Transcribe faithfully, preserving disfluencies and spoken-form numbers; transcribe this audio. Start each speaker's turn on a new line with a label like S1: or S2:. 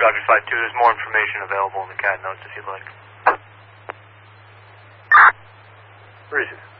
S1: Dodger Flight two. There's more information available in the C A D notes if you'd like.
S2: Where is it?